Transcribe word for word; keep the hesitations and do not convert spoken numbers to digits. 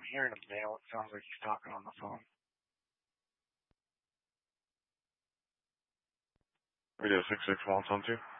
hearing a male. It sounds like he's talking on the phone. Radio six six one, on two.